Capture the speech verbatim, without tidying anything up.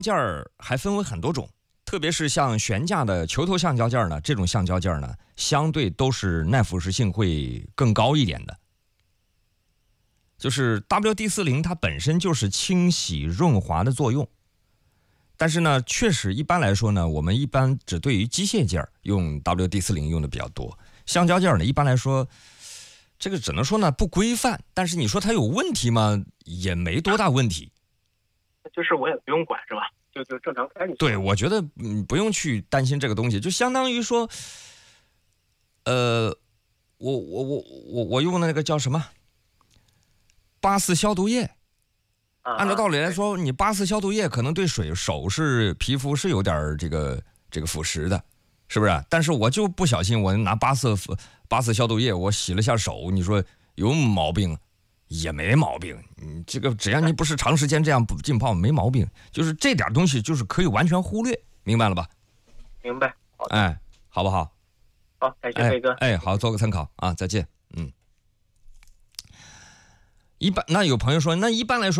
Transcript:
件儿还分为很多种，特别是像悬架的球头橡胶件儿呢，这种橡胶件儿呢，相对都是耐腐蚀性会更高一点的。就是 W D 四十 它本身就是清洗润滑的作用，但是呢，确实一般来说呢，我们一般只对于机械件用 W D 四十 用的比较多，橡胶件呢，一般来说，这个只能说呢不规范，但是你说它有问题吗？也没多大问题。 就是我也不用管是吧？就就正常开就行。 对，我觉得嗯不用去担心这个东西，就相当于说，呃，我我我我我用的那个叫什么？八四消毒液。按照道理来说，你八四消毒液可能对水手是皮肤是有点这个这个腐蚀的，是不是？但是我就不小心，我拿八四八四消毒液，我洗了下手，你说有毛病？也没毛病。你这个只要你不是长时间这样浸泡，没毛病。就是这点东西，就是可以完全忽略，明白了吧？ 明白。好的。 哎，好不好？ 好，感谢飞哥。 哎，哎好，做个参考啊，再见。嗯。一般那有朋友说，那一般来说。